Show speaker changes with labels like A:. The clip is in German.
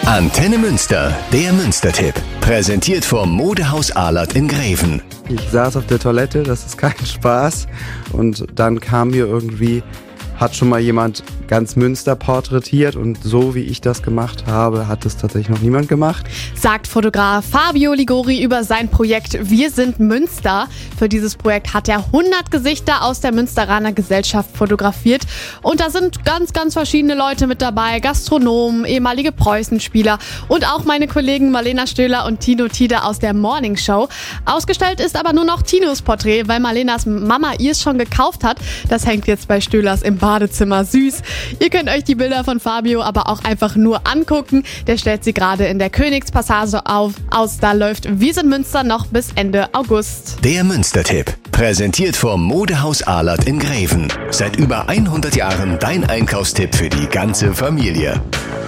A: Antenne Münster, der Münster-Tipp. Präsentiert vom Modehaus Ahlert in Greven.
B: Ich saß auf der Toilette, das ist kein Spaß. Und dann kam mir irgendwie, hat schon mal jemand ganz Münster porträtiert und so wie ich das gemacht habe, hat es tatsächlich noch niemand gemacht.
C: Sagt Fotograf Fabio Ligori über sein Projekt Wir sind Münster. Für dieses Projekt hat er 100 Gesichter aus der Münsteraner Gesellschaft fotografiert. Und da sind ganz verschiedene Leute mit dabei. Gastronomen, ehemalige Preußenspieler und auch meine Kollegen Marlena Stöhler und Tino Tiede aus der Morning Show. Ausgestellt ist aber nur noch Tinos Porträt, weil Marlenas Mama ihr es schon gekauft hat. Das hängt jetzt bei Stöhlers im Badezimmer. Süß. Ihr könnt euch die Bilder von Fabio aber auch einfach nur angucken. Der stellt sie gerade in der Königspassage aus. Da läuft Wir sind Münster noch bis Ende August.
A: Der Münster-Tipp. Präsentiert vom Modehaus Ahlert in Greven. Seit über 100 Jahren dein Einkaufstipp für die ganze Familie.